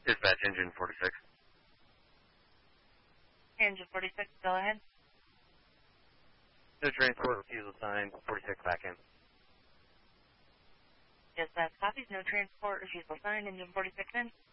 Dispatch engine 46. Engine 46, go ahead. No transport refusal sign, 46 back in. Dispatch copies, no transport refusal sign, engine 46 in.